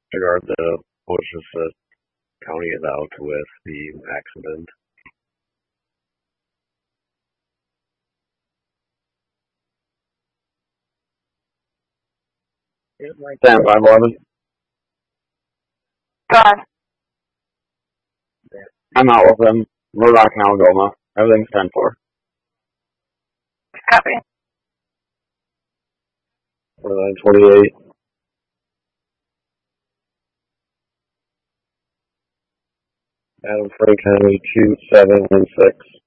regard the pushes that county is out with the accident. Stand 511. Gone. I'm out with them. We're rocking Algoma. Everything's 10-4. Copy. 2928. Adam Frank Henry 2716.